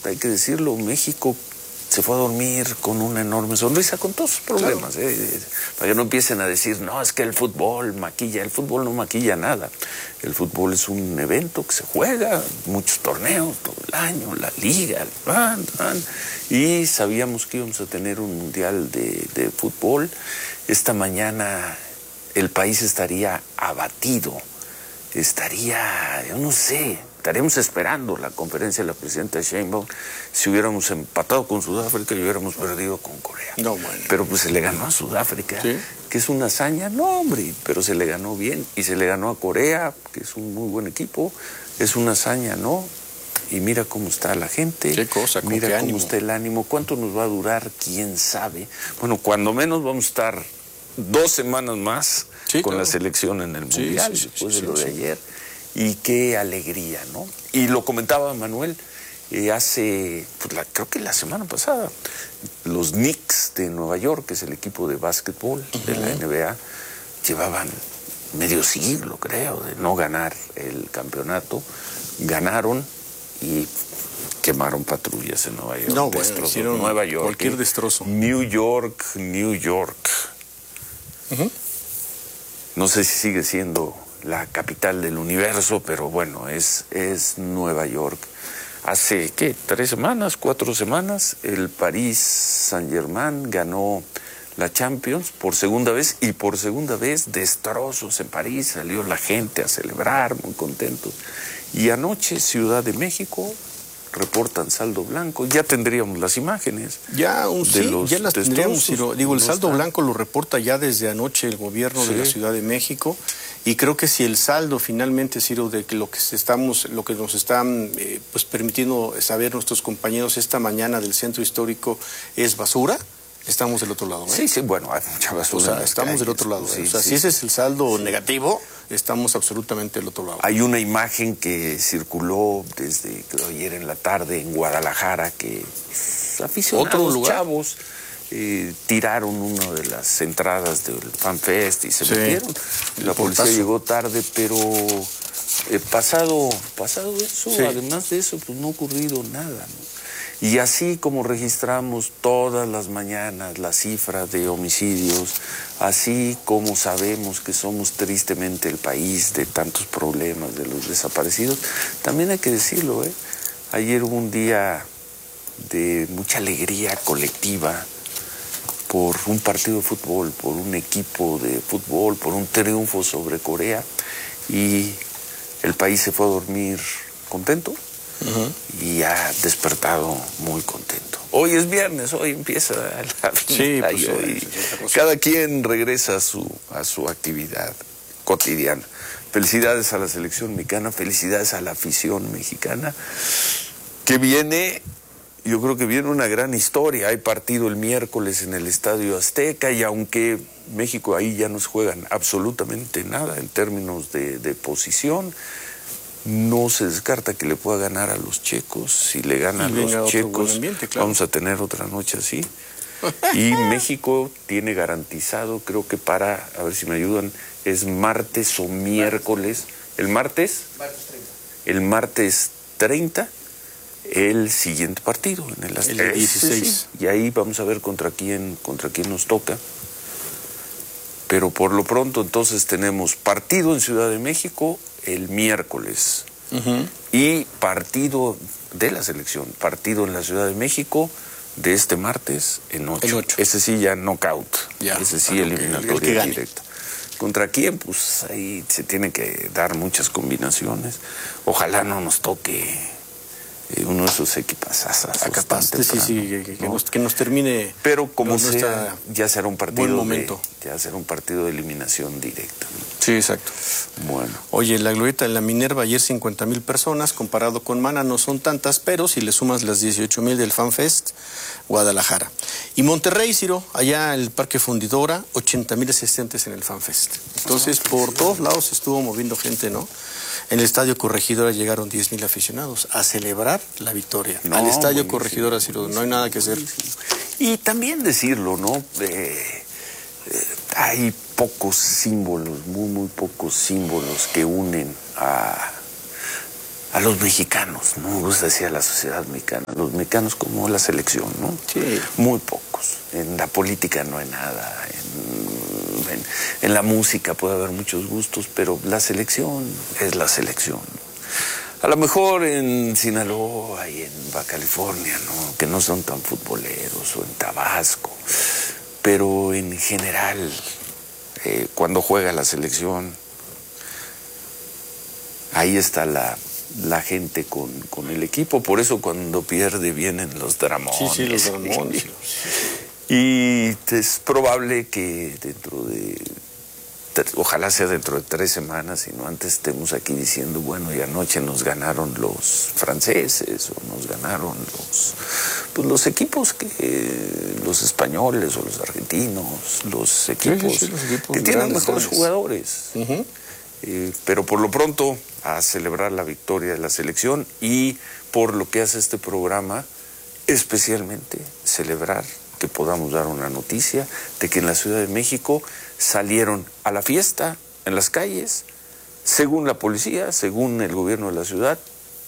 hay que decirlo, México se fue a dormir con una enorme sonrisa, con todos sus problemas, claro. Para que no empiecen a decir, no, es que el fútbol maquilla. El fútbol no maquilla nada. El fútbol es un evento que se juega, muchos torneos todo el año, la liga, y sabíamos que íbamos a tener un mundial de fútbol. Esta mañana el país estaría abatido, yo no sé, estaríamos esperando la conferencia de la presidenta Sheinbaum si hubiéramos empatado con Sudáfrica y hubiéramos perdido con Corea. No, bueno. Pero pues se le ganó a Sudáfrica, ¿sí? Que es una hazaña, no hombre, pero se le ganó bien. Y se le ganó a Corea, que es un muy buen equipo, es una hazaña, ¿no? Y mira cómo está la gente. Qué cosa, con mira qué cómo ánimo. está el ánimo. ¿Cuánto nos va a durar? ¿Quién sabe? Bueno, cuando menos vamos a estar 2 semanas más con claro. La selección en el Mundial, después de lo de ayer. Y qué alegría, ¿no? Y lo comentaba Manuel hace, pues creo que la semana pasada, los Knicks de Nueva York, que es el equipo de básquetbol de la NBA, llevaban medio siglo, creo, de no ganar el campeonato. Ganaron y quemaron patrullas en Nueva York. No, bueno, hicieron Nueva York, cualquier destrozo. New York. No sé si sigue siendo la capital del universo, pero bueno, es Nueva York. Hace, ¿qué? 3 semanas, 4 semanas, el Paris Saint-Germain ganó la Champions por segunda vez, y por segunda vez destrozos en París, salió la gente a celebrar, muy contentos. Y anoche, Ciudad de México, reportan saldo blanco, ya tendríamos las imágenes. Ya las tendríamos, Ciro. Digo, el saldo blanco lo reporta ya desde anoche el gobierno de la Ciudad de México, y creo que si el saldo finalmente, Ciro, de que lo que nos están pues permitiendo saber nuestros compañeros esta mañana del centro histórico es basura, estamos del otro lado, ¿eh? Sí, bueno, hay mucha basura. O sea, estamos del otro lado. Si ese es el saldo negativo, estamos absolutamente del otro lado. Hay una imagen que circuló desde ayer en la tarde en Guadalajara, que aficionados chavos tiraron una de las entradas del FanFest y se metieron. La policía llegó tarde, pero pasado eso, además de eso, pues no ha ocurrido nada, ¿no? Y así como registramos todas las mañanas la cifra de homicidios, así como sabemos que somos tristemente el país de tantos problemas de los desaparecidos, también hay que decirlo, ayer hubo un día de mucha alegría colectiva por un partido de fútbol, por un equipo de fútbol, por un triunfo sobre Corea, y el país se fue a dormir contento. Y ha despertado muy contento. Hoy es viernes, hoy empieza la vida, y hoy cada quien regresa a su actividad cotidiana. Felicidades a la selección mexicana, felicidades a la afición mexicana, que viene, yo creo que viene una gran historia. Hay partido el miércoles en el Estadio Azteca, y aunque México ahí ya no se juegan absolutamente nada en términos de posición, no se descarta que le pueda ganar a los checos. Si le ganan a los checos, vamos a tener otra noche así. Y México tiene garantizado, creo que a ver si me ayudan, es martes o miércoles. ¿El martes? El martes 30, el siguiente partido en el Azteca. El 16. Y ahí vamos a ver contra quién nos toca. Pero por lo pronto entonces tenemos partido en Ciudad de México el miércoles, y partido de la selección, partido en la Ciudad de México de este martes en 8. Ese sí ya knockout, ese sí eliminatoria directa. ¿Contra quién? Pues ahí se tienen que dar muchas combinaciones. Ojalá no nos toque uno de esos equipazazos. Que nos termine. Pero como sea, ya será un partido buen momento. Ya será un partido de eliminación directa, ¿no? Sí, exacto. Bueno. Oye, la glorieta de la Minerva, ayer 50,000 personas, comparado con Mana no son tantas, pero si le sumas las 18,000 del FanFest, Guadalajara. Y Monterrey, Ciro, allá en el Parque Fundidora, 80,000 asistentes en el FanFest. Entonces, por todos lados estuvo moviendo gente, ¿no? En el Estadio Corregidora llegaron 10,000 aficionados a celebrar la victoria. Al Estadio Corregidora, Ciro, no hay nada que hacer. Y también decirlo, ¿no? Hay pocos símbolos, muy pocos símbolos que unen a los mexicanos, no me gusta decir a la sociedad mexicana, los mexicanos como la selección, ¿no? Sí. Muy pocos. En la política no hay nada, en la música puede haber muchos gustos, pero la selección es la selección. A lo mejor en Sinaloa y en Baja California, ¿no? Que no son tan futboleros, o en Tabasco, pero en general, cuando juega la selección, ahí está la gente con el equipo. Por eso cuando pierde vienen los dramones. Sí, los dramones. Y es probable que ojalá sea dentro de 3 semanas, y no antes estemos aquí diciendo, bueno, y anoche nos ganaron los franceses, o nos ganaron los equipos los españoles o los argentinos, los equipos, los equipos que tienen mejores jugadores. Uh-huh. Pero por lo pronto, a celebrar la victoria de la selección, y por lo que hace este programa, especialmente celebrar que podamos dar una noticia de que en la Ciudad de México salieron a la fiesta en las calles, según la policía, según el gobierno de la ciudad,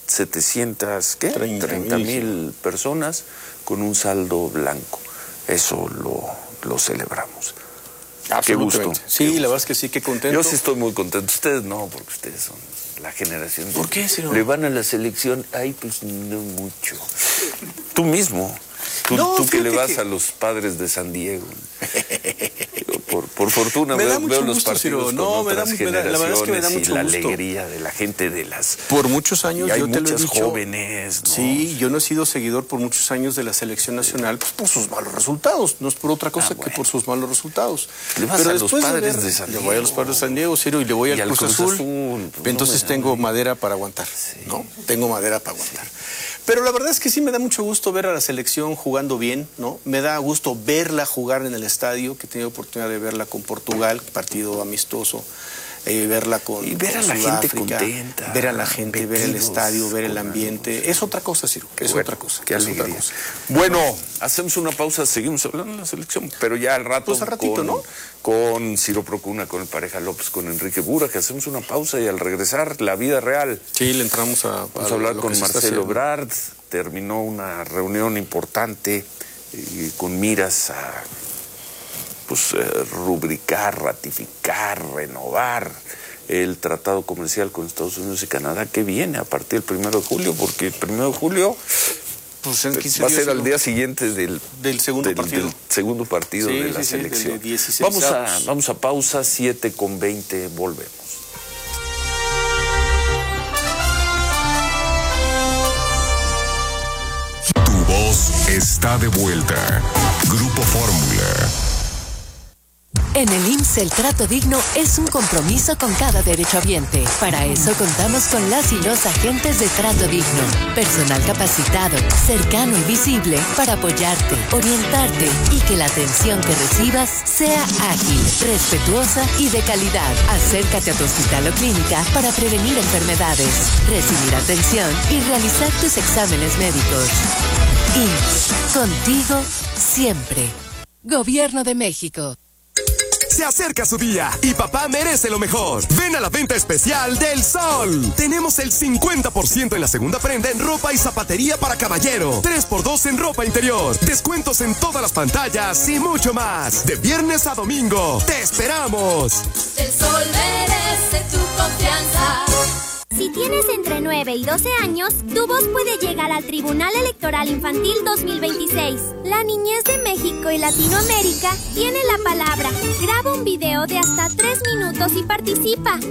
30,000 personas con un saldo blanco. Eso lo celebramos. Qué gusto. Sí, la verdad es que sí, qué contento. Yo sí estoy muy contento. Ustedes no, porque ustedes son la generación. ¿Por qué, señor? Le van a la selección. Ay, pues no mucho. Tú mismo. Tú que le vas a los Padres de San Diego. Por fortuna veo los partidos con otras generaciones, la verdad es que me da mucho gusto. La alegría de la gente de las... Por muchos años y hay yo te muchas lo he dicho, jóvenes, ¿no? Sí, yo no he sido seguidor por muchos años de la selección nacional, pues por sus malos resultados, no es por otra cosa que por sus malos resultados. Le vas a los Padres de San Diego. Le voy a los Padres de San Diego, Ciro, y le voy al Cruz Azul. Pues entonces tengo madera para aguantar, sí. ¿no? Tengo madera para aguantar. Pero la verdad es que sí me da mucho gusto ver a la selección jugando bien, ¿no? Me da gusto verla jugar en el estadio, que he tenido oportunidad de verla con Portugal, partido amistoso, verla con y ver a la gente contenta, ver a la gente, ver el estadio, ver el ambiente. Es otra cosa, Ciro, es otra cosa. Qué alegría. Bueno, hacemos una pausa, seguimos hablando de la selección, pero ya al rato, pues al ratito, ¿no? Con Ciro Procuna, con el Pareja López, con Enrique Bura, que hacemos una pausa, y al regresar, la vida real. Sí, le entramos vamos a hablar con Marcelo Ebrard. Terminó una reunión importante con miras a rubricar, ratificar, renovar el tratado comercial con Estados Unidos y Canadá, que viene a partir del 1 de julio, porque el 1 de julio pues en 15 va a días, ser al día siguiente del segundo partido, del segundo partido de la selección. Vamos a pausa, 7:20, volvemos. Tu voz está de vuelta. Grupo Fórmula. En el IMSS el trato digno es un compromiso con cada derechohabiente. Para eso contamos con las y los agentes de trato digno. Personal capacitado, cercano y visible para apoyarte, orientarte y que la atención que recibas sea ágil, respetuosa y de calidad. Acércate a tu hospital o clínica para prevenir enfermedades, recibir atención y realizar tus exámenes médicos. IMSS, contigo siempre. Gobierno de México. Se acerca su día y papá merece lo mejor. Ven a la venta especial del Sol. Tenemos el 50% en la segunda prenda en ropa y zapatería para caballero. 3x2 en ropa interior. Descuentos en todas las pantallas y mucho más. De viernes a domingo. ¡Te esperamos! El Sol merece tu confianza. Si tienes entre 9 y 12 años, tu voz puede llegar al Tribunal Electoral Infantil 2026. La niñez de México y Latinoamérica tiene la palabra. Graba un video de hasta 3 minutos y participa.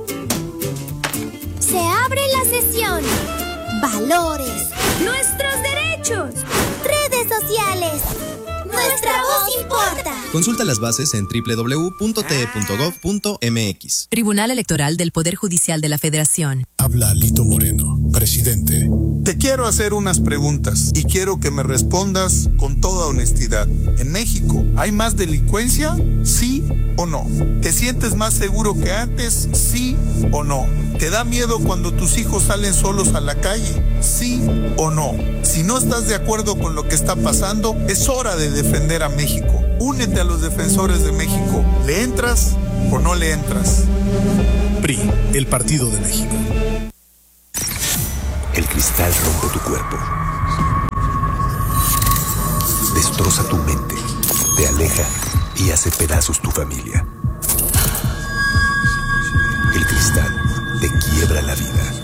Se abre la sesión. Valores. Nuestros derechos. Redes sociales. Nuestra voz importa. Consulta las bases en www.te.gov.mx. Tribunal Electoral del Poder Judicial de la Federación. Habla Lito Moreno, presidente. Te quiero hacer unas preguntas y quiero que me respondas con toda honestidad. ¿En México hay más delincuencia? ¿Sí o no? ¿Te sientes más seguro que antes? ¿Sí o no? ¿Te da miedo cuando tus hijos salen solos a la calle? ¿Sí o no? Si no estás de acuerdo con lo que está pasando, es hora de defender a México. Únete a los defensores de México. ¿Le entras o no le entras? PRI, el Partido de México. el cristal rompe tu cuerpo. Destroza tu mente, te aleja y hace pedazos tu familia. El cristal te quiebra la vida.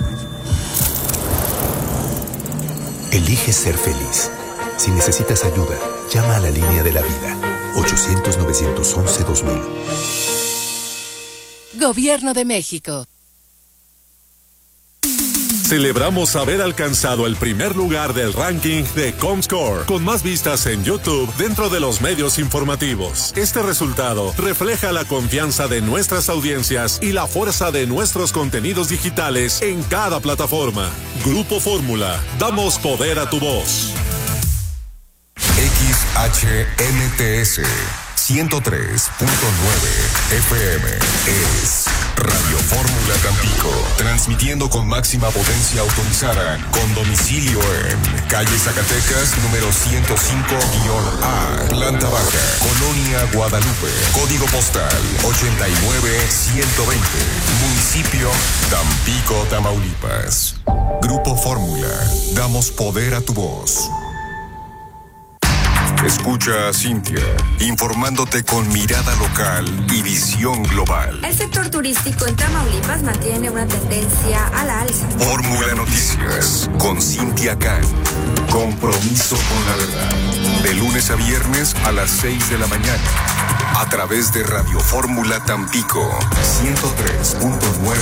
Elige ser feliz. Si necesitas ayuda, llama a la línea de la vida. 800-911-2000. Gobierno de México. Celebramos haber alcanzado el primer lugar del ranking de Comscore, con más vistas en YouTube dentro de los medios informativos. Este resultado refleja la confianza de nuestras audiencias y la fuerza de nuestros contenidos digitales en cada plataforma. Grupo Fórmula, damos poder a tu voz. XHNTS 103.9 FM es Radio Fórmula Tampico, transmitiendo con máxima potencia autorizada, con domicilio en calle Zacatecas, número 105-A, planta baja, Colonia Guadalupe, código postal 89120, municipio Tampico, Tamaulipas. Grupo Fórmula, damos poder a tu voz. Escucha a Cintia, informándote con mirada local y visión global. El sector turístico en Tamaulipas mantiene una tendencia a la alza. Fórmula Noticias, con Cintia Can. Compromiso con la verdad. De lunes a viernes a las 6 de la mañana. A través de Radio Fórmula Tampico, 103.9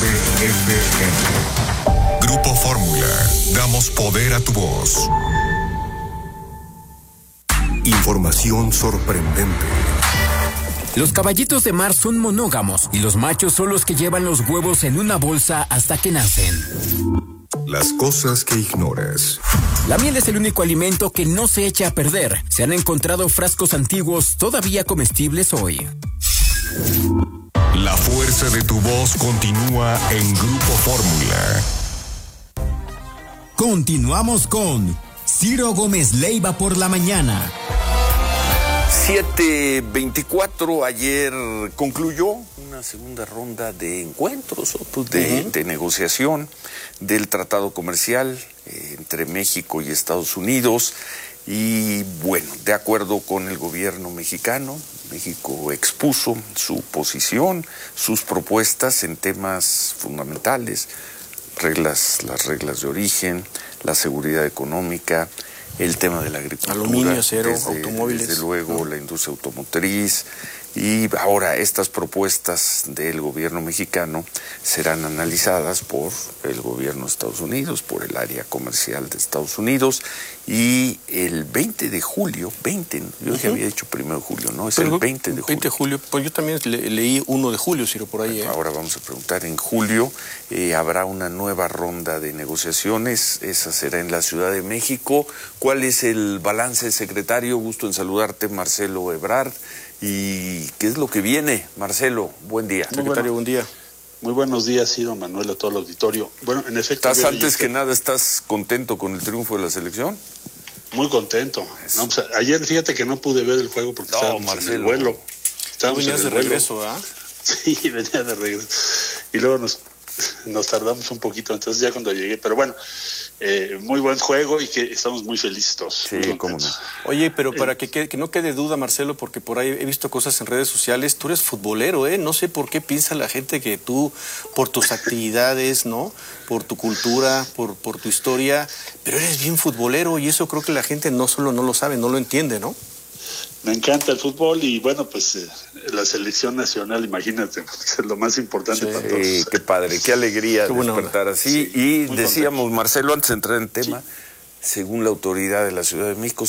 FM. Grupo Fórmula, damos poder a tu voz. Información sorprendente. Los caballitos de mar son monógamos y los machos son los que llevan los huevos en una bolsa hasta que nacen. Las cosas que ignoras. La miel es el único alimento que no se echa a perder. Se han encontrado frascos antiguos todavía comestibles hoy. La fuerza de tu voz continúa en Grupo Fórmula. Continuamos con Ciro Gómez Leiva por la mañana. 7:24, ayer concluyó una segunda ronda de encuentros, de negociación del tratado comercial entre México y Estados Unidos. Y bueno, de acuerdo con el gobierno mexicano, México expuso su posición, sus propuestas en temas fundamentales, las reglas de origen, la seguridad económica, el tema de la agricultura, aluminio, acero, automóviles, desde luego la industria automotriz. Y ahora estas propuestas del gobierno mexicano serán analizadas por el gobierno de Estados Unidos, por el área comercial de Estados Unidos, y el 20 de julio, yo ya había dicho 1 de julio, ¿no? Es el 20 de julio. 20 de julio, pues yo también leí 1 de julio, Ciro, por ahí. Ahora vamos a preguntar, en julio habrá una nueva ronda de negociaciones, esa será en la Ciudad de México. ¿Cuál es el balance, secretario? Gusto en saludarte, Marcelo Ebrard. ¿Y qué es lo que viene, Marcelo? Buen día. Secretario, buen día. Muy buenos días, Ciro, Manuel, a todo el auditorio. Bueno, en efecto... ¿Estás contento con el triunfo de la selección? Muy contento. No, pues, ayer, fíjate que no pude ver el juego porque estábamos en el vuelo. Venías de regreso, ¿ah? Sí, venía de regreso. Y luego nos tardamos un poquito, entonces ya cuando llegué, pero bueno... muy buen juego y que estamos muy felices todos. Sí, cómo no. Oye, pero para que no quede duda, Marcelo, porque por ahí he visto cosas en redes sociales, tú eres futbolero, ¿eh? No sé por qué piensa la gente que tú, por tus actividades, ¿no? Por tu cultura, por tu historia, pero eres bien futbolero y eso creo que la gente no solo no lo sabe, no lo entiende, ¿no? Me encanta el fútbol y bueno, pues la selección nacional, imagínate, es lo más importante para todos. Sí, qué padre, qué alegría despertar así. Sí, y decíamos, contento. Marcelo, antes de entrar en tema, según la autoridad de la Ciudad de México,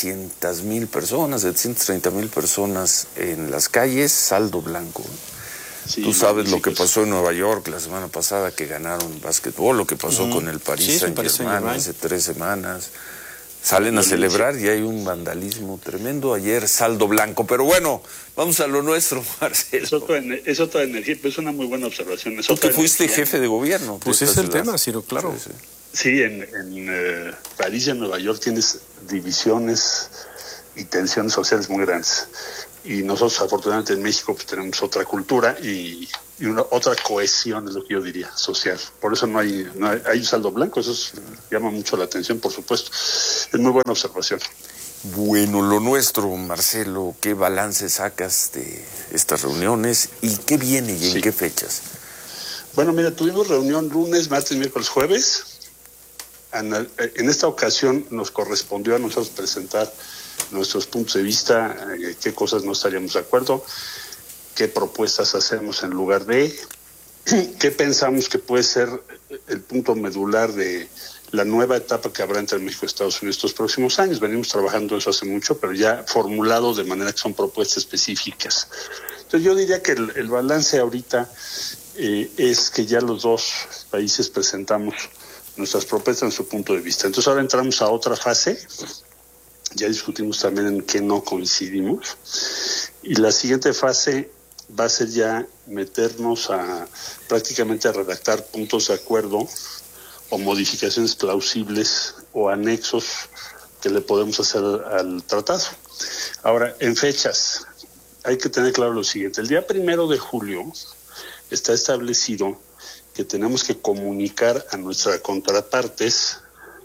730,000 personas en las calles, saldo blanco. Sí, tú sabes lo que pasó en Nueva York la semana pasada, que ganaron básquetbol, lo que pasó con el Paris Saint-Germain hace 3 semanas. Salen a celebrar y hay un vandalismo tremendo. Ayer saldo blanco, pero bueno, vamos a lo nuestro, Marcelo. Es otra energía, pero es una muy buena observación. Tú que fuiste jefe de gobierno. Pues es el tema, Ciro, claro. Sí, en París y en Nueva York tienes divisiones y tensiones sociales muy grandes. y nosotros afortunadamente en México pues tenemos otra cultura y otra cohesión, es lo que yo diría, social. Por eso no hay un saldo blanco, eso llama mucho la atención, por supuesto. Es muy buena observación. Bueno, lo nuestro, Marcelo, ¿qué balance sacas de estas reuniones y qué viene y en qué fechas? Bueno, mira, tuvimos reunión lunes, martes, miércoles, jueves. En esta ocasión nos correspondió a nosotros presentar nuestros puntos de vista, qué cosas no estaríamos de acuerdo, qué propuestas hacemos en lugar de, qué pensamos que puede ser el punto medular de la nueva etapa que habrá entre México y Estados Unidos estos próximos años. Venimos trabajando eso hace mucho, pero ya formulado de manera que son propuestas específicas. Entonces yo diría que el balance ahorita es que ya los dos países presentamos nuestras propuestas en su punto de vista. Entonces ahora entramos a otra fase. Ya discutimos también en qué no coincidimos. Y la siguiente fase va a ser ya meternos prácticamente a redactar puntos de acuerdo o modificaciones plausibles o anexos que le podemos hacer al tratado. Ahora, en fechas, hay que tener claro lo siguiente. El día 1 de julio está establecido que tenemos que comunicar a nuestras contrapartes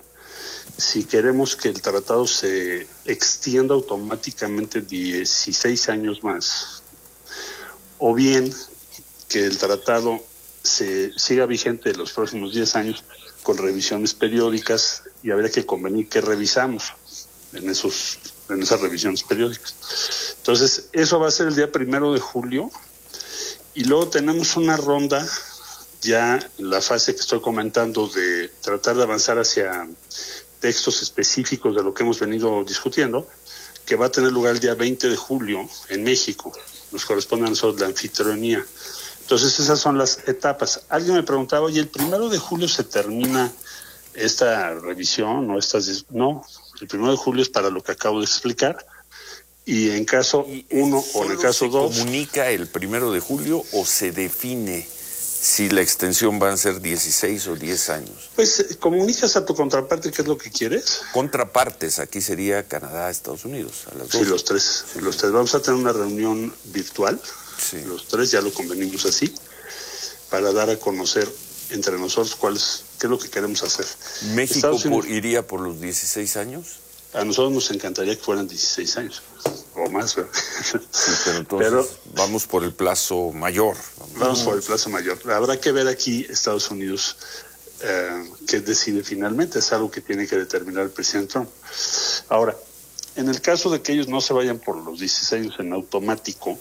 si queremos que el tratado se extienda automáticamente 16 años más, o bien que el tratado se siga vigente los próximos 10 años con revisiones periódicas, y habría que convenir que revisamos en esas revisiones periódicas. Entonces, eso va a ser el día 1 de julio, y luego tenemos una ronda, ya en la fase que estoy comentando, de tratar de avanzar hacia textos específicos de lo que hemos venido discutiendo, que va a tener lugar el día 20 de julio en México. Nos corresponde a nosotros la anfitrionía. Entonces esas son las etapas. Alguien me preguntaba, oye, ¿el 1 de julio se termina esta revisión o estas? No, el 1 de julio es para lo que acabo de explicar, y en caso 1 o en el caso 2... ¿Se comunica el 1 de julio o se define si la extensión van a ser 16 o 10 años? Pues comunicas a tu contraparte qué es lo que quieres. Contrapartes, aquí sería Canadá, Estados Unidos, a las dos. Sí, los tres. Vamos a tener una reunión virtual, sí. Los tres, ya lo convenimos así, para dar a conocer entre nosotros qué es lo que queremos hacer. ¿México iría por los 16 años? A nosotros nos encantaría que fueran 16 años, o más, ¿verdad? Sí, pero entonces vamos por el plazo mayor. Vamos por el plazo mayor. Habrá que ver aquí Estados Unidos qué decide finalmente. Es algo que tiene que determinar el presidente Trump. Ahora, en el caso de que ellos no se vayan por los 16 años en automático,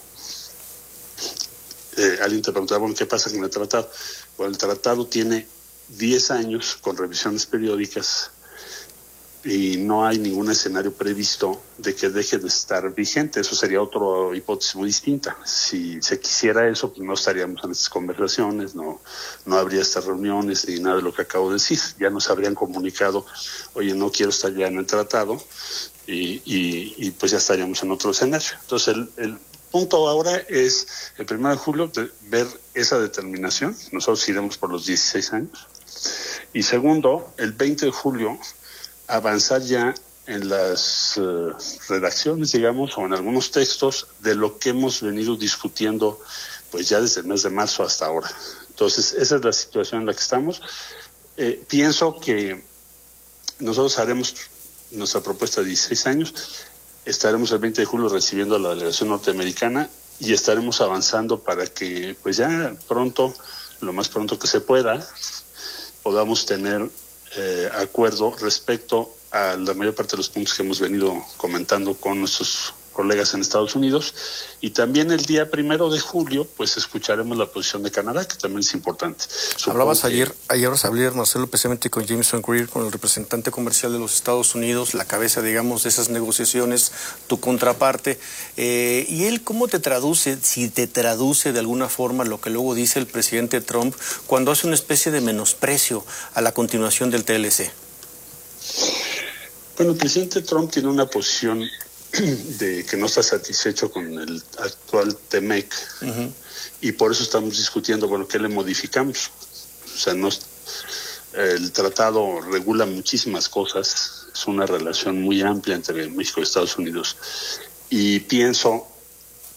alguien te preguntaba, bueno, ¿qué pasa con el tratado? Bueno, el tratado tiene 10 años con revisiones periódicas, y no hay ningún escenario previsto de que deje de estar vigente. Eso sería otra hipótesis muy distinta. Si se quisiera eso, pues no estaríamos en estas conversaciones, no habría estas reuniones ni nada de lo que acabo de decir. Ya nos habrían comunicado, oye, no quiero estar ya en el tratado, y pues ya estaríamos en otro escenario. Entonces el punto ahora es el 1 de julio ver esa determinación. Nosotros iremos por los 16 años. Y segundo, el 20 de julio avanzar ya en las redacciones, digamos, o en algunos textos de lo que hemos venido discutiendo pues ya desde el mes de marzo hasta ahora. Entonces, esa es la situación en la que estamos. Pienso que nosotros haremos nuestra propuesta de 16 años, estaremos el 20 de julio recibiendo a la delegación norteamericana y estaremos avanzando para que pues ya pronto, lo más pronto que se pueda, podamos tener acuerdo respecto a la mayor parte de los puntos que hemos venido comentando con nuestros colegas en Estados Unidos, y también el día 1 de julio pues escucharemos la posición de Canadá, que también es importante. Hablabas ayer Marcelo, precisamente con Jameson Greer, con el representante comercial de los Estados Unidos, la cabeza, digamos, de esas negociaciones, tu contraparte, y él, ¿cómo te traduce, si te traduce de alguna forma lo que luego dice el presidente Trump cuando hace una especie de menosprecio a la continuación del TLC? Bueno, el presidente Trump tiene una posición de que no está satisfecho con el actual TMEC, y por eso estamos discutiendo, bueno, ¿qué le modificamos? O sea, el tratado regula muchísimas cosas, es una relación muy amplia entre México y Estados Unidos, y pienso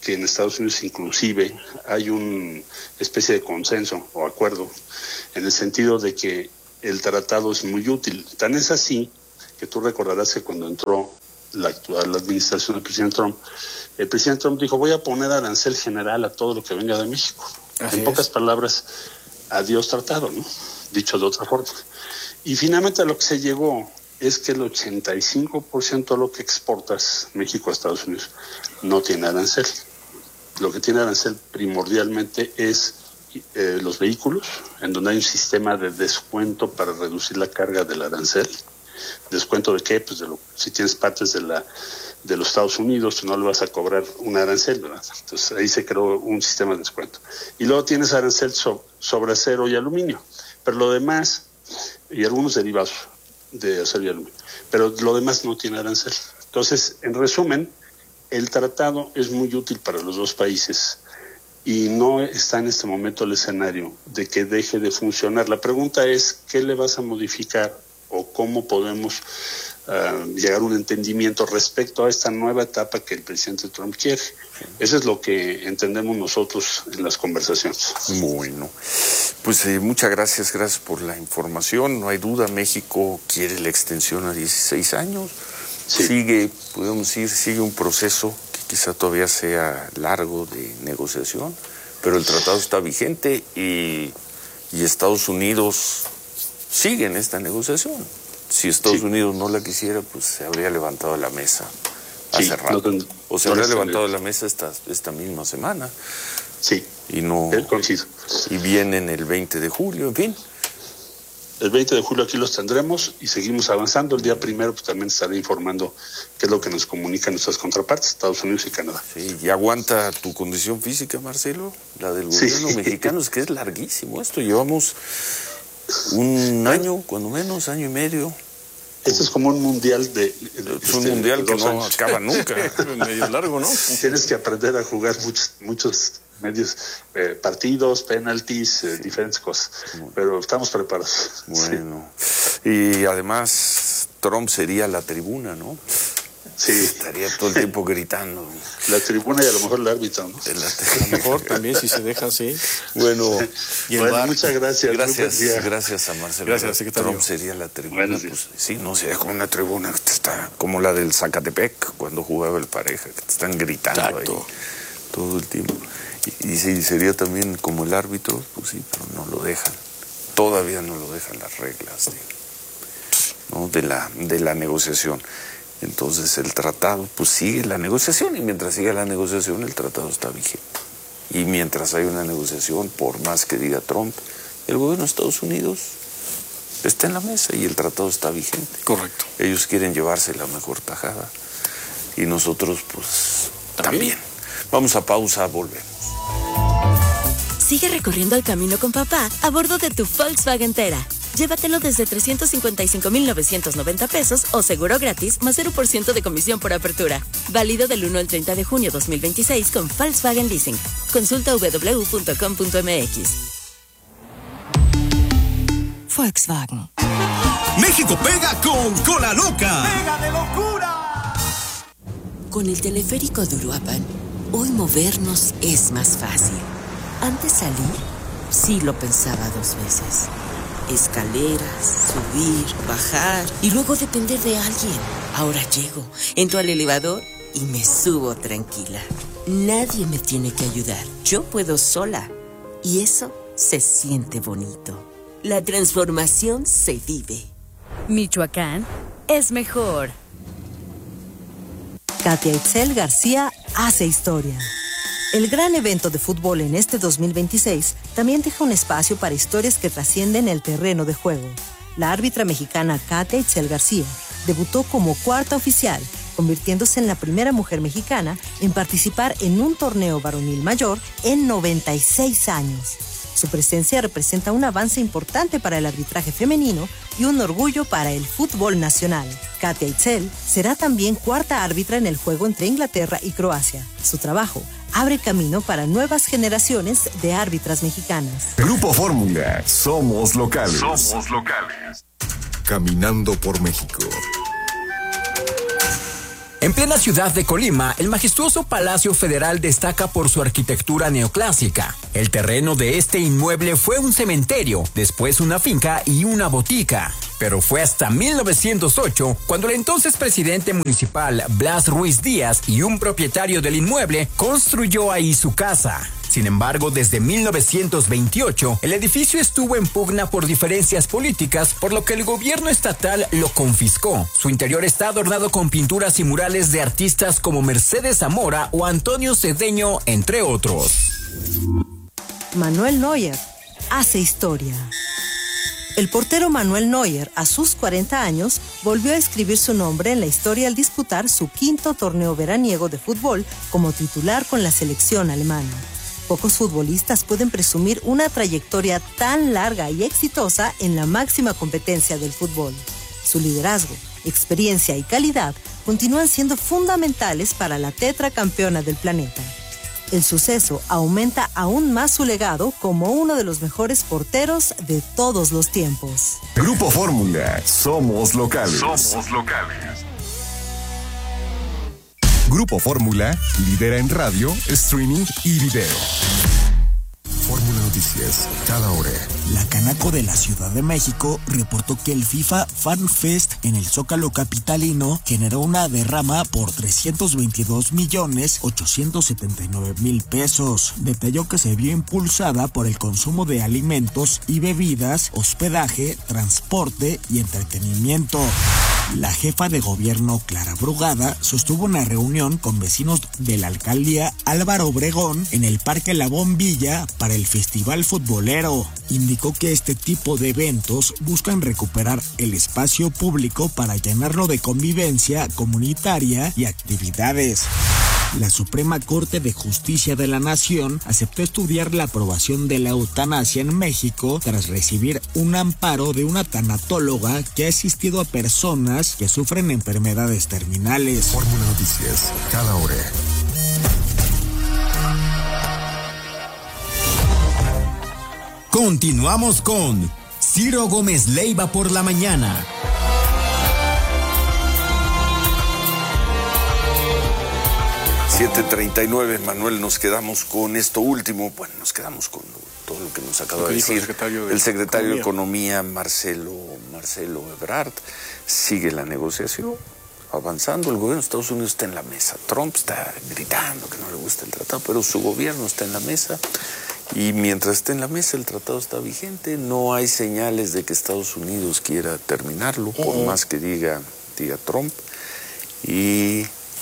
que en Estados Unidos inclusive hay una especie de consenso o acuerdo en el sentido de que el tratado es muy útil. Tan es así que tú recordarás que cuando entró la actual administración del presidente Trump, el presidente Trump dijo: voy a poner arancel general a todo lo que venga de México. En pocas palabras, adiós tratado, ¿no? Dicho de otra forma. Y finalmente a lo que se llegó es que el 85% de lo que exportas México a Estados Unidos no tiene arancel. Lo que tiene arancel primordialmente es los vehículos, en donde hay un sistema de descuento para reducir la carga del arancel. ¿Descuento de qué? Pues si tienes partes de los Estados Unidos, no le vas a cobrar un arancel, ¿verdad? Entonces ahí se creó un sistema de descuento. Y luego tienes arancel sobre acero y aluminio. Pero lo demás, y algunos derivados de acero y aluminio, pero lo demás no tiene arancel. Entonces, en resumen, el tratado es muy útil para los dos países y no está en este momento el escenario de que deje de funcionar. La pregunta es, ¿qué le vas a modificar o cómo podemos llegar a un entendimiento respecto a esta nueva etapa que el presidente Trump quiere? Eso es lo que entendemos nosotros en las conversaciones. Bueno, pues muchas gracias por la información. No hay duda, México quiere la extensión a 16 años. Sí. Sigue un proceso que quizá todavía sea largo de negociación, pero el tratado está vigente y Estados Unidos sigue en esta negociación. Si Estados Unidos no la quisiera, pues se habría levantado de la mesa hace rato. O se habría levantado de la mesa esta misma semana. Sí. Y no. Y vienen el 20 de julio, en fin. El 20 de julio aquí los tendremos y seguimos avanzando. El día primero pues también estaré informando qué es lo que nos comunican nuestras contrapartes, Estados Unidos y Canadá. Sí, ¿y aguanta tu condición física, Marcelo? La del gobierno mexicano, es que es larguísimo esto. Llevamos un año, cuando menos, año y medio. Esto es como un mundial es un mundial que no acaba nunca. Medio largo, ¿no? Tienes que aprender a jugar muchos medios partidos, penaltis, diferentes cosas. Pero estamos preparados. Bueno. Sí. Y además Trump sería la tribuna, ¿no? Sí. Estaría todo el tiempo gritando. La tribuna y a lo mejor el árbitro, ¿no? A lo mejor también, si se deja así. Bueno, muchas gracias. Gracias a Marcelo. Gracias, secretario. Trump sería la tribuna. Pues, sí, no sería como una tribuna que está como la del Zacatepec cuando jugaba el Pareja, que te están gritando. Exacto. Ahí todo el tiempo. Y sí, sería también como el árbitro, pues sí, pero no lo dejan. Todavía no lo dejan las reglas de la negociación. Entonces el tratado pues sigue la negociación y mientras siga la negociación el tratado está vigente. Y mientras hay una negociación, por más que diga Trump, el gobierno de Estados Unidos está en la mesa y el tratado está vigente. Correcto. Ellos quieren llevarse la mejor tajada y nosotros pues también. Vamos a pausa, volvemos. Sigue recorriendo el camino con papá a bordo de tu Volkswagen Tera. Llévatelo desde 355,990 pesos o seguro gratis más 0% de comisión por apertura. Válido del 1 al 30 de junio 2026 con Volkswagen Leasing. Consulta www.com.mx. Volkswagen. México pega con Cola Loca. ¡Pega de locura! Con el teleférico de Uruapan, hoy movernos es más fácil. Antes salir, sí lo pensaba 2 veces. Escaleras, subir, bajar y luego depender de alguien. Ahora llego, entro al elevador y me subo tranquila. Nadie me tiene que ayudar. Yo puedo sola. Y eso se siente bonito. La transformación se vive. Michoacán es mejor. Katia Itzel García hace historia. El gran evento de fútbol en este 2026 también deja un espacio para historias que trascienden el terreno de juego. La árbitra mexicana Katia Itzel García debutó como cuarta oficial, convirtiéndose en la primera mujer mexicana en participar en un torneo varonil mayor en 96 años. Su presencia representa un avance importante para el arbitraje femenino y un orgullo para el fútbol nacional. Katia Itzel será también cuarta árbitra en el juego entre Inglaterra y Croacia. Su trabajo abre camino para nuevas generaciones de árbitras mexicanas. Grupo Fórmula, somos locales. Somos locales. Caminando por México. En plena ciudad de Colima, el majestuoso Palacio Federal destaca por su arquitectura neoclásica. El terreno de este inmueble fue un cementerio, después una finca y una botica. Pero fue hasta 1908 cuando el entonces presidente municipal Blas Ruiz Díaz y un propietario del inmueble construyó ahí su casa. Sin embargo, desde 1928, el edificio estuvo en pugna por diferencias políticas, por lo que el gobierno estatal lo confiscó. Su interior está adornado con pinturas y murales de artistas como Mercedes Zamora o Antonio Cedeño, entre otros. Manuel Neuer hace historia. El portero Manuel Neuer, a sus 40 años, volvió a escribir su nombre en la historia al disputar su 5º torneo veraniego de fútbol como titular con la selección alemana. Pocos futbolistas pueden presumir una trayectoria tan larga y exitosa en la máxima competencia del fútbol. Su liderazgo, experiencia y calidad continúan siendo fundamentales para la tetracampeona del planeta. El suceso aumenta aún más su legado como uno de los mejores porteros de todos los tiempos. Grupo Fórmula, somos locales. Grupo Fórmula lidera en radio, streaming y video. Fórmula Noticias, cada hora. La Canaco de la Ciudad de México reportó que el FIFA Fan Fest en el Zócalo capitalino generó una derrama por 322.879.000 pesos. Detalló que se vio impulsada por el consumo de alimentos y bebidas, hospedaje, transporte y entretenimiento. La jefa de gobierno, Clara Brugada, sostuvo una reunión con vecinos de la alcaldía Álvaro Obregón en el Parque La Bombilla para el Festival Futbolero. Indicó que este tipo de eventos buscan recuperar el espacio público para llenarlo de convivencia comunitaria y actividades. La Suprema Corte de Justicia de la Nación aceptó estudiar la aprobación de la eutanasia en México tras recibir un amparo de una tanatóloga que ha asistido a personas que sufren enfermedades terminales. Fórmula Noticias, cada hora. Continuamos con Ciro Gómez Leiva por la mañana. $7:39, Manuel, nos quedamos con esto último. Bueno, nos quedamos con todo lo que nos acaba de decir el secretario de Economía, Marcelo Ebrard. Sigue la negociación avanzando. El gobierno de Estados Unidos está en la mesa. Trump está gritando que no le gusta el tratado, pero su gobierno está en la mesa. Y mientras esté en la mesa, el tratado está vigente. No hay señales de que Estados Unidos quiera terminarlo, por más que diga Trump. Y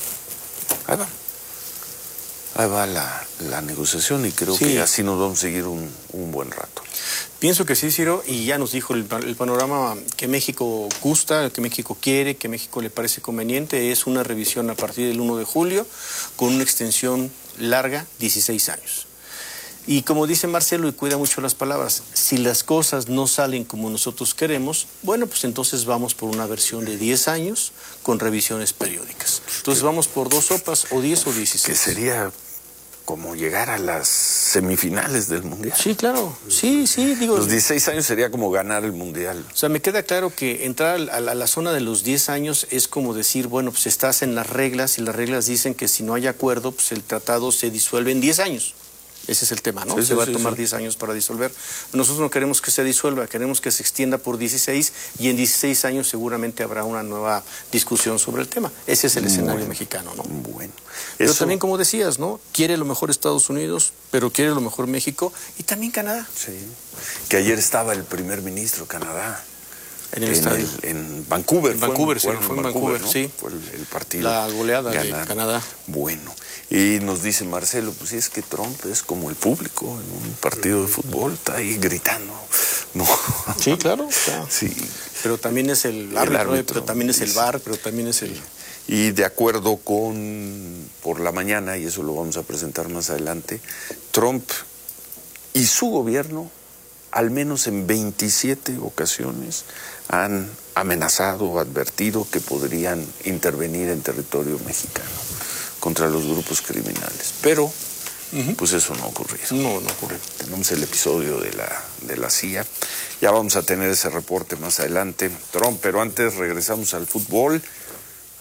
ahí va la negociación, y creo que así nos vamos a seguir un buen rato. Pienso que sí, Ciro, y ya nos dijo el panorama que México gusta, que México quiere, que México le parece conveniente. Es una revisión a partir del 1 de julio con una extensión larga, 16 años. Y como dice Marcelo, y cuida mucho las palabras, si las cosas no salen como nosotros queremos, bueno, pues entonces vamos por una versión de 10 años con revisiones periódicas. Entonces vamos por 2 sopas, o 10 o 16. Que sería como llegar a las semifinales del Mundial. Sí, claro. Sí, digo. Los 16 años sería como ganar el Mundial. O sea, me queda claro que entrar a la zona de los 10 años es como decir, bueno, pues estás en las reglas, y las reglas dicen que si no hay acuerdo, pues el tratado se disuelve en 10 años. Ese es el tema, ¿no? Se va a tomar 10 años para disolver. Nosotros no queremos que se disuelva, queremos que se extienda por 16, y en 16 años seguramente habrá una nueva discusión sobre el tema. Ese es el escenario mexicano, ¿no? Bueno. Pero también, como decías, ¿no? Quiere lo mejor Estados Unidos, pero quiere lo mejor México y también Canadá. Sí. Que ayer estaba el primer ministro de Canadá. En el estadio. En Vancouver. En Vancouver, fue en Vancouver, ¿no? Sí. Fue el partido. La goleada de Canadá. Bueno. Y nos dice Marcelo, pues sí, es que Trump es como el público en un partido de fútbol, está ahí gritando. No. Sí, claro. Sí. Pero también es el árbitro, pero también es el VAR, pero también es el... Y de acuerdo con por la mañana, y eso lo vamos a presentar más adelante, Trump y su gobierno, al menos en 27 ocasiones, han amenazado o advertido que podrían intervenir en territorio mexicano contra los grupos criminales. Pero, pues eso no ha ocurrido. No ocurrió. Tenemos el episodio de la CIA. Ya vamos a tener ese reporte más adelante, Trump. Pero antes regresamos al fútbol.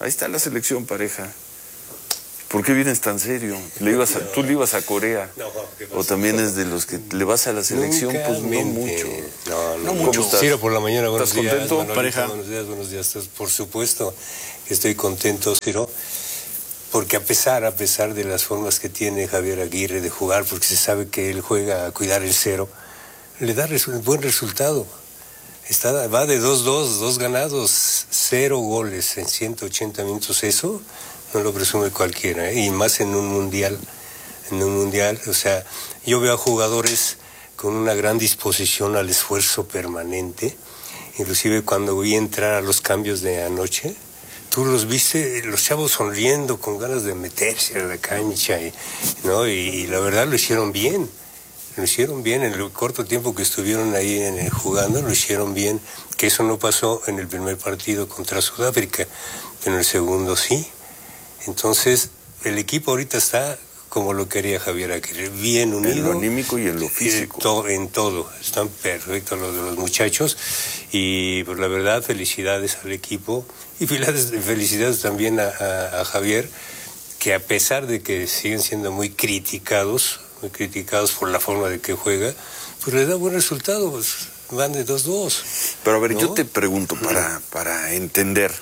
Ahí está la selección, pareja. ¿Por qué vienes tan serio? ¿Tú le ibas a Corea? No, ¿O también es de los que le vas a la selección? Nunca Pues no mucho. No mucho. Ciro, por la mañana, buenos días. ¿Estás contento, Manolito, pareja? Buenos días. Por supuesto que estoy contento, Ciro, porque a pesar de las formas que tiene Javier Aguirre de jugar, porque se sabe que él juega a cuidar el cero, le da buen resultado. Va de 2-2, 2 ganados, 0 goles en 180 minutos. Eso no lo presume cualquiera, y más en un mundial. O sea, yo veo a jugadores con una gran disposición al esfuerzo permanente. Inclusive cuando vi entrar a los cambios de anoche, tú los viste, los chavos sonriendo, con ganas de meterse a la cancha, ¿no? Y la verdad lo hicieron bien. En el corto tiempo que estuvieron ahí jugando, lo hicieron bien, que eso no pasó en el primer partido contra Sudáfrica, pero en el segundo sí. Entonces, el equipo ahorita está como lo quería Javier Aguirre, bien unido. En lo anímico y en lo físico. En todo, están perfectos los de los muchachos, y pues la verdad, felicidades al equipo, y felicidades también a Javier, que a pesar de que siguen siendo muy criticados por la forma de que juega, pues le da buen resultado, pues van de 2-2. Pero a ver, ¿no? yo te pregunto para entender,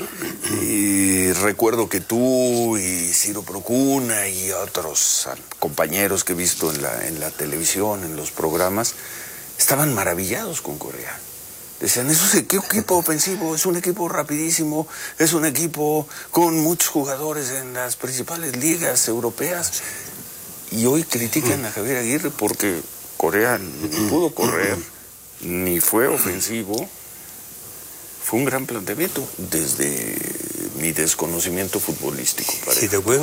y recuerdo que tú y Ciro Procuna y otros compañeros que he visto en la televisión, en los programas, estaban maravillados con Corea. Decían, eso es qué equipo ofensivo, es un equipo rapidísimo, es un equipo con muchos jugadores en las principales ligas europeas. Y hoy critican a Javier Aguirre porque Corea ni pudo correr, ni fue ofensivo. Fue un gran planteamiento desde mi desconocimiento futbolístico. Si después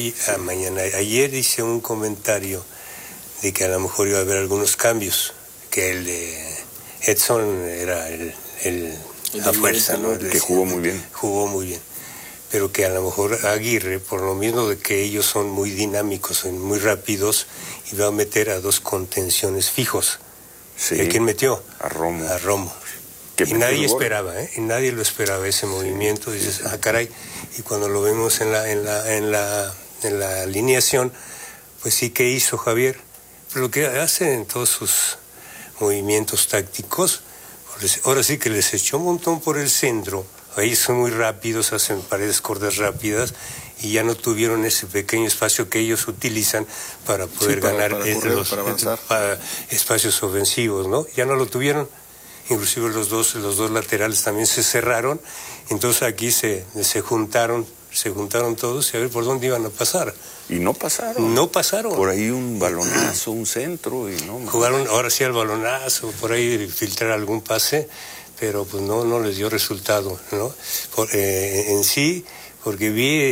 ayer hice un comentario de que a lo mejor iba a haber algunos cambios, que el de Edson era la fuerza, ¿no? Que jugó muy bien. Jugó muy bien. Pero que a lo mejor Aguirre, por lo mismo de que ellos son muy dinámicos, son muy rápidos, iba a meter a 2 contenciones fijos. Sí. ¿Y quién metió? A Romo. Y nadie esperaba, y nadie lo esperaba ese movimiento. Dices, caray. Y cuando lo vemos en la alineación, pues sí, ¿qué hizo Javier? Pero lo que hace en todos sus movimientos tácticos, ahora sí que les echó un montón por el centro. Ahí son muy rápidos, hacen paredes cortas rápidas, y ya no tuvieron ese pequeño espacio que ellos utilizan para poder ganar para avanzar. Espacios ofensivos, ¿no? Ya no lo tuvieron. Inclusive los dos laterales también se cerraron. Entonces aquí se juntaron todos y a ver por dónde iban a pasar. Y no pasaron. Por ahí un balonazo, un centro, y no. Jugaron ahora sí al balonazo, por ahí filtrar algún pase, pero pues no les dio resultado, ¿no? En sí, porque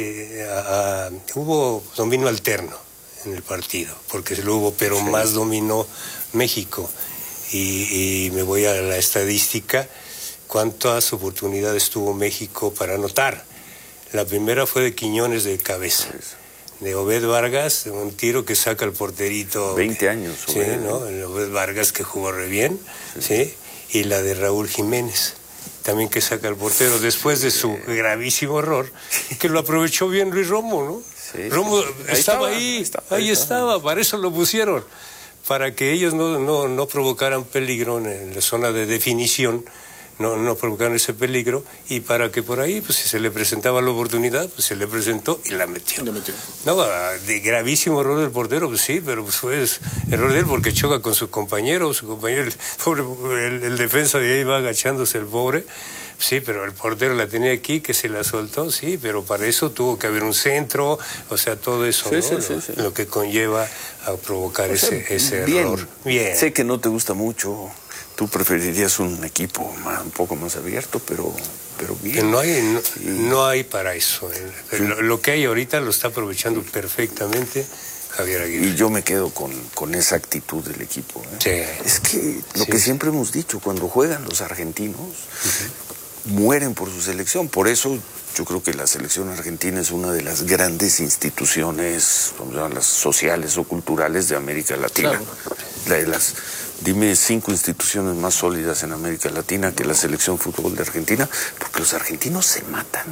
hubo dominio alterno en el partido, porque lo hubo, pero sí, más dominó México. Y me voy a la estadística, ¿cuántas oportunidades tuvo México para anotar? La primera fue de Quiñones de cabeza, de Obed Vargas, un tiro que saca el porterito. 20 años. Sí, ¿no? El Obed Vargas, que jugó re bien, ¿sí? Y la de Raúl Jiménez, también, que saca el portero después de su gravísimo error, que lo aprovechó bien Luis Romo, ¿no? Sí, Romo estaba ahí, para eso lo pusieron, para que ellos no provocaran peligro en la zona de definición, no provocaron ese peligro, y para que por ahí, pues si se le presentaba la oportunidad, pues se le presentó y la metió. No, de gravísimo error del portero, pues sí, pero pues fue error de él porque choca con su compañero, el defensa de ahí va agachándose el pobre. Sí, pero el portero la tenía aquí, que se la soltó, sí, pero para eso tuvo que haber un centro, o sea, todo eso, sí, ¿no? Sí. Lo que conlleva a provocar ese error. Bien. Sé que no te gusta mucho, tú preferirías un equipo un poco más abierto, pero bien. No hay para eso. Lo que hay ahorita lo está aprovechando perfectamente Javier Aguirre. Y yo me quedo con esa actitud del equipo. Sí. Es que lo que siempre hemos dicho, cuando juegan los argentinos, mueren por su selección. Por eso yo creo que la selección argentina es una de las grandes instituciones, las sociales o culturales de América Latina. Claro. Dime 5 instituciones más sólidas en América Latina que la selección fútbol de Argentina, porque los argentinos se matan. Sí.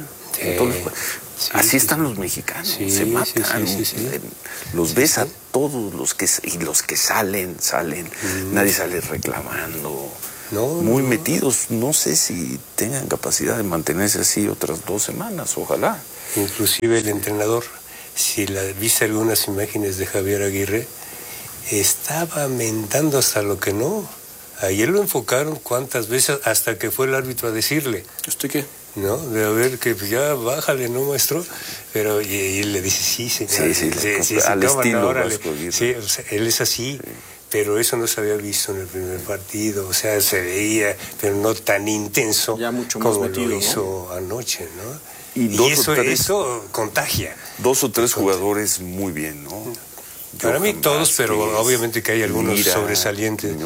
Así están los mexicanos, se matan, los ves a todos los que salen, nadie sale reclamando, muy metidos, no sé si tengan capacidad de mantenerse así otras 2 semanas, ojalá. Inclusive el entrenador, si viste algunas imágenes de Javier Aguirre, estaba mentando hasta lo que no. Ayer lo enfocaron cuántas veces hasta que fue el árbitro a decirle. ¿Usted qué? ¿No? De a ver, que pues ya bájale, ¿no, maestro? Pero y él le dice, sí, señor. Sí, al estilo Vasco Aguirre. Sí, o sea, él es así, pero eso no se había visto en el primer partido. O sea, se veía, pero no tan intenso ya mucho más como metido, lo hizo anoche, ¿no? Y eso contagia. 2 o 3 jugadores muy bien, ¿no? Para mí todos, pero obviamente que hay algunos sobresalientes.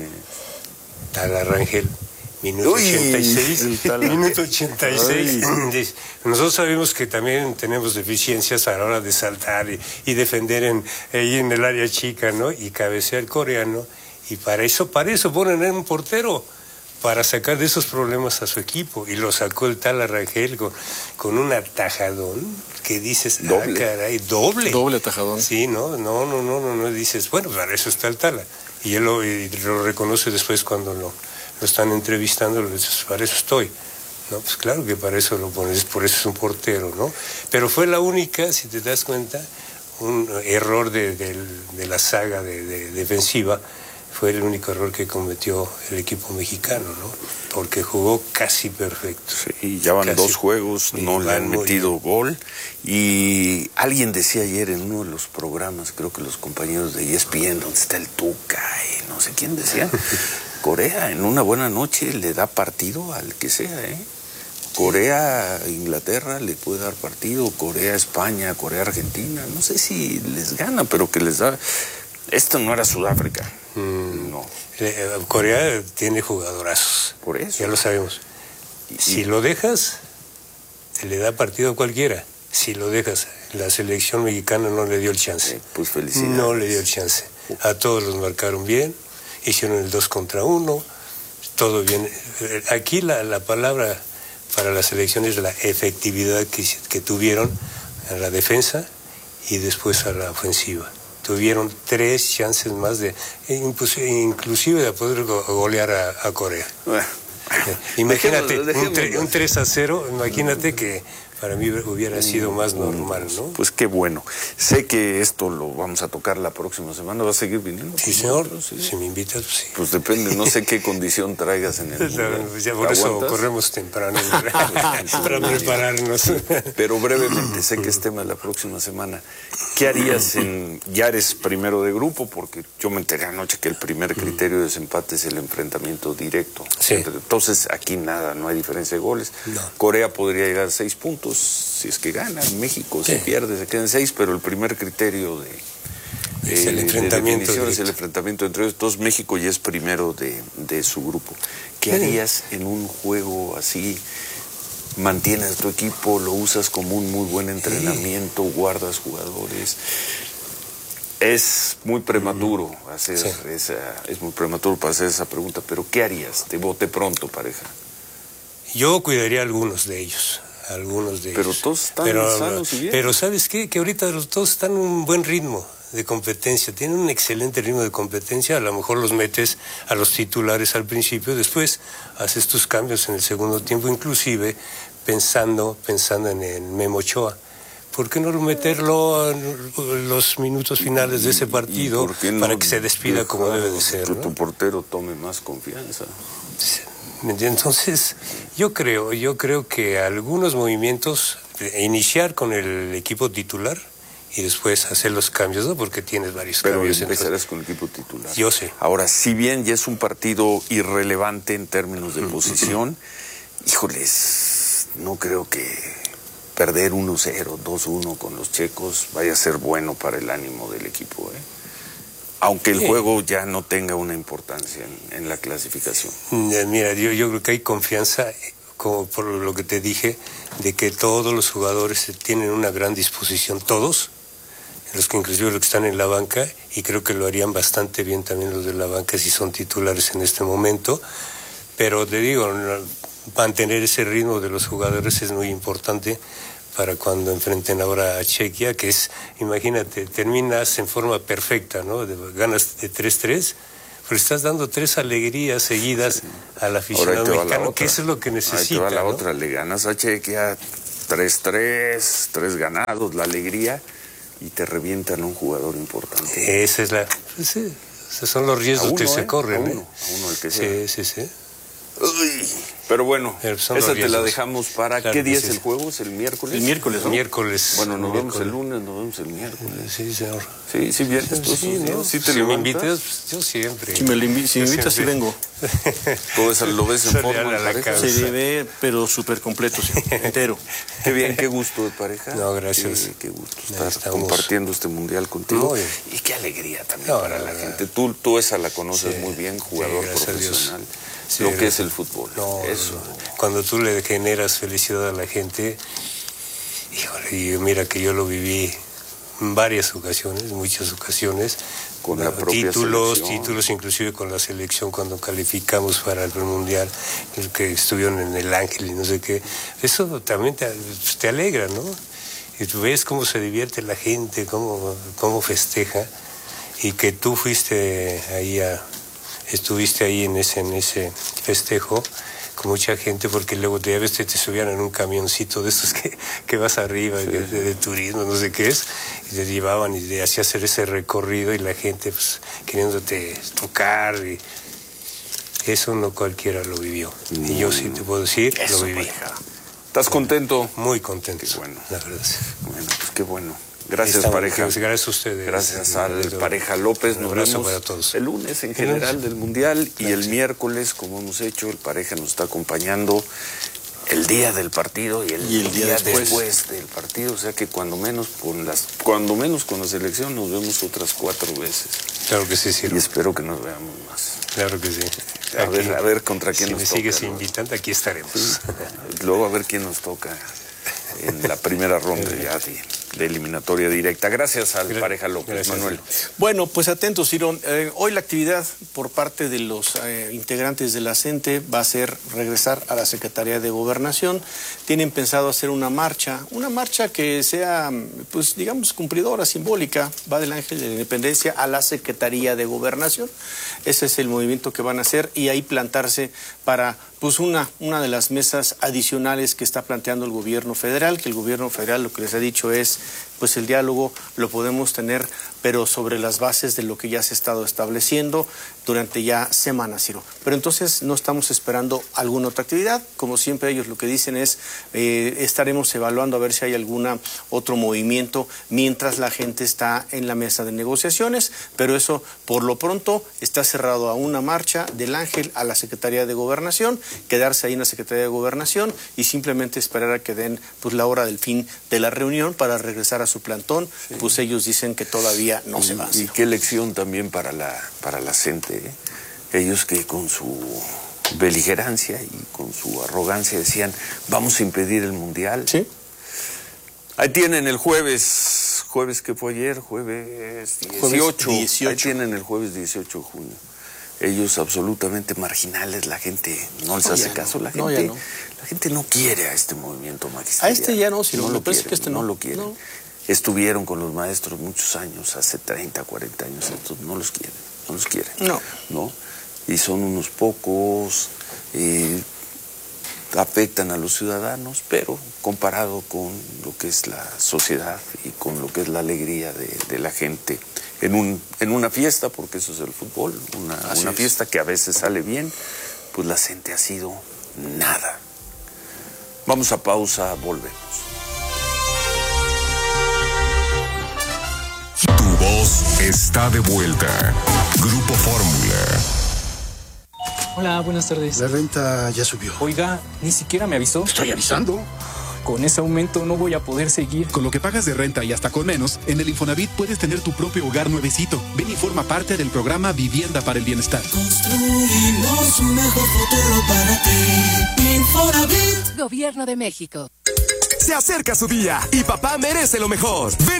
Tala Rangel, minuto 86. Minuto 86. Nosotros sabemos que también tenemos deficiencias a la hora de saltar y defender ahí en el área chica, ¿no? Y cabecea el coreano. Y para eso ponen en un portero, para sacar de esos problemas a su equipo. Y lo sacó el Tala Rangel con un atajadón que dices, doble. Caray, doble. Doble atajadón. Sí, no, dices, bueno, para eso está el Tala. Y él lo reconoce después cuando lo están entrevistando, le dice, para eso estoy. No, pues claro que para eso lo pones, por eso es un portero, ¿no? Pero fue la única, si te das cuenta, un error de la saga de defensiva, fue el único error que cometió el equipo mexicano, ¿no? Porque jugó casi perfecto. Sí, ya van 2 juegos, no le han metido gol. Y alguien decía ayer en uno de los programas, creo que los compañeros de ESPN, donde está el Tuca y no sé quién decía, Corea en una buena noche le da partido al que sea, ¿eh? Corea, Inglaterra le puede dar partido, Corea, España, Corea, Argentina, no sé si les gana, pero que les da... Esto no era Sudáfrica. No. Corea tiene jugadorazos. Por eso. Ya lo sabemos. Si lo dejas, te le da partido a cualquiera. Si lo dejas, la selección mexicana no le dio el chance. Pues felicidades. No le dio el chance. A todos los marcaron bien, hicieron el 2 contra 1, todo bien. Aquí la palabra para la selección es la efectividad que tuvieron en la defensa y después a la ofensiva. Tuvieron 3 chances más inclusive de poder golear a Corea. Imagínate, un 3-0, imagínate que para mí hubiera sido más normal, ¿no? Pues qué bueno. Sé que esto lo vamos a tocar la próxima semana. ¿Va a seguir viniendo? Sí, señor. ¿Sí? Si me invitas, pues sí. Pues depende, no sé qué condición traigas en el mundo. Ya por eso corremos temprano para prepararnos. Pero brevemente, sé que es tema de la próxima semana. ¿Qué harías ya eres primero de grupo? Porque yo me enteré anoche que el primer criterio de desempate es el enfrentamiento directo. Sí. Entonces, aquí nada, no hay diferencia de goles. No. Corea podría llegar a 6 puntos. Si es que gana, México si pierde se quedan 6, pero el primer criterio es el enfrentamiento es el enfrentamiento entre ellos. Entonces México ya es primero de su grupo. ¿Qué harías en un juego así? ¿Mantienes a tu equipo? ¿Lo usas como un muy buen entrenamiento? ¿Guardas jugadores? Es muy prematuro es muy prematuro para hacer esa pregunta, pero ¿qué harías de bote pronto, pareja? Yo cuidaría a algunos de ellos. Pero todos están sanos y bien. Pero ¿sabes qué? Que ahorita todos están en un buen ritmo de competencia, tienen un excelente ritmo de competencia. A lo mejor los metes a los titulares al principio, después haces tus cambios en el segundo tiempo, inclusive pensando en Memo Ochoa. ¿Por qué no meterlo en los minutos finales de ese partido para que se despida como debe de ser? Que tu portero tome más confianza. Entonces, yo creo que algunos movimientos, iniciar con el equipo titular y después hacer los cambios, ¿no? Porque tienes varios cambios. Pero empezarás con el equipo titular. Yo sé. Ahora, si bien ya es un partido irrelevante en términos de posición, híjoles, no creo que perder 1-0, 2-1 con los checos vaya a ser bueno para el ánimo del equipo, ¿eh? Aunque el juego ya no tenga una importancia en la clasificación. Mira, yo creo que hay confianza, como por lo que te dije, de que todos los jugadores tienen una gran disposición, todos, los que inclusive los que están en la banca, y creo que lo harían bastante bien también los de la banca si son titulares en este momento. Pero te digo, mantener ese ritmo de los jugadores es muy importante para cuando enfrenten ahora a Chequia, que es, imagínate, terminas en forma perfecta, ¿no? Ganas de 3-3, pero estás dando 3 alegrías seguidas al aficionado mexicano, que eso es lo que necesita. Ahí te va la ¿no? otra, le ganas a Chequia 3-3, 3 ganados, la alegría, y te revientan a un jugador importante. Esa es la... Pues sí, esos son los riesgos que se corren. A uno el que sea. Sí. Uy, pero bueno, esa te la dejamos para... Claro, ¿qué día es el juego? ¿Es el miércoles? El miércoles, ¿no? Miércoles. Bueno, nos vemos el lunes, nos vemos el miércoles. Sí, señor. Sí, vienes tú. Sí, ¿no? ¿Sí te si me levantas? invitas, pues, yo siempre. Si me invitas, sí vengo. Todo eso lo ves en forma, pareja. Se ve, pero súper completo, sí, entero. Qué bien, qué gusto de pareja. No, gracias. Sí, qué gusto estar compartiendo este mundial contigo. Y qué alegría también para la gente. Tú esa la conoces muy bien, jugador profesional. Sí, lo que es el fútbol. Eso. Cuando tú le generas felicidad a la gente, híjole, y mira que yo lo viví en varias ocasiones, muchas ocasiones, con la propia títulos inclusive con la selección cuando calificamos para el mundial, que estuvieron en el Ángel y no sé qué. Eso también te alegra, ¿no? Y tú ves cómo se divierte la gente, cómo festeja, y que tú estuviste ahí en ese festejo con mucha gente, porque luego a veces te subían en un camioncito de estos que vas arriba, de turismo, no sé qué es, y te llevaban y te hacías hacer ese recorrido, y la gente pues queriéndote tocar, y eso no cualquiera lo vivió. Y yo sí te puedo decir, lo viví. Pareja. ¿Estás contento? Muy contento. Qué bueno. La verdad. Bueno, pues qué bueno. Gracias, pareja. Gracias a ustedes. Gracias al pareja López. Nos vemos para todos. El lunes en general del Mundial y el miércoles, como hemos hecho, el pareja nos está acompañando el día del partido y el día después del partido. O sea que cuando menos con la selección nos vemos otras 4 veces. Claro que sí, sí. Y espero que nos veamos más. Claro que sí. A ver contra quién nos toca. Si me sigues invitando, aquí estaremos. Sí. Luego a ver quién nos toca en la primera ronda ya de eliminatoria directa. Gracias al pareja López. Gracias, Manuel. Bueno, pues atentos, Ciro. Hoy la actividad por parte de los integrantes de la CENTE va a ser regresar a la Secretaría de Gobernación. Tienen pensado hacer una marcha que sea, pues digamos, cumplidora, simbólica. Va del Ángel de la Independencia a la Secretaría de Gobernación. Ese es el movimiento que van a hacer, y ahí plantarse para pues una de las mesas adicionales que está planteando el gobierno federal, que el gobierno federal lo que les ha dicho es, pues el diálogo lo podemos tener, pero sobre las bases de lo que ya se ha estado estableciendo durante ya semanas, Ciro. Pero entonces no estamos esperando alguna otra actividad. Como siempre, ellos lo que dicen es, estaremos evaluando a ver si hay algún otro movimiento mientras la gente está en la mesa de negociaciones, pero eso por lo pronto está cerrado a una marcha del Ángel a la Secretaría de Gobernación, quedarse ahí en la Secretaría de Gobernación y simplemente esperar a que den pues la hora del fin de la reunión para regresar a su plantón. Sí. Pues ellos dicen que todavía no se va. Y qué lección también para la CENTE, ¿eh? Ellos que con su beligerancia y con su arrogancia decían, vamos a impedir el Mundial. Sí. Ahí tienen el jueves que fue ayer, jueves 18. Ahí tienen el jueves 18 de junio. Ellos absolutamente marginales, la gente no les hace caso, la gente no quiere a este movimiento magisterial. A este ya no, si no lo quieren, que este no lo quieren. No. Estuvieron con los maestros muchos años, hace 30, 40 años, entonces no los quieren. No. Y son unos pocos, afectan a los ciudadanos, pero comparado con lo que es la sociedad y con lo que es la alegría de la gente en una fiesta, porque eso es el fútbol, una fiesta que a veces sale bien, pues la CENTE ha sido nada. Vamos a pausa, volvemos. Tu voz está de vuelta. Grupo Fórmula. Hola, buenas tardes. La renta ya subió. Oiga, ni siquiera me avisó. Estoy avisando. Con ese aumento no voy a poder seguir. Con lo que pagas de renta y hasta con menos, en el Infonavit puedes tener tu propio hogar nuevecito. Ven y forma parte del programa Vivienda para el Bienestar. Construimos un mejor futuro para ti. Infonavit. Gobierno de México. Se acerca su día y papá merece lo mejor. Ven